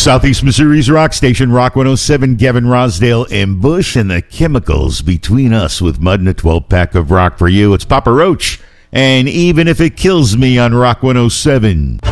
Southeast Missouri's rock station, Rock 107, Gavin Rosdale and Bush, and the chemicals between us with Mud and a 12-pack of rock for you. It's Papa Roach, and even if it kills me on Rock 107.